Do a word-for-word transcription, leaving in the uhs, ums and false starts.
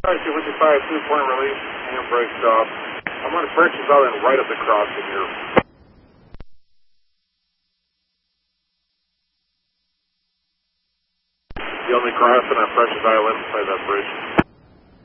two fifty-five, two-point release, handbrake stop. I'm on a French's Island right at the crossing here. The only crossing on French's Island by that bridge.